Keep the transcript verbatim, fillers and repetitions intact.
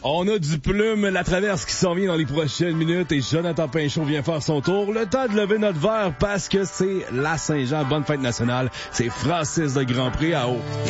On a du plume, la traverse qui s'en vient dans les prochaines minutes et Jonathan Pinchot vient faire son tour. Le temps de lever notre verre parce que c'est la Saint-Jean. Bonne fête nationale. C'est Francis de Grandpré à Haut.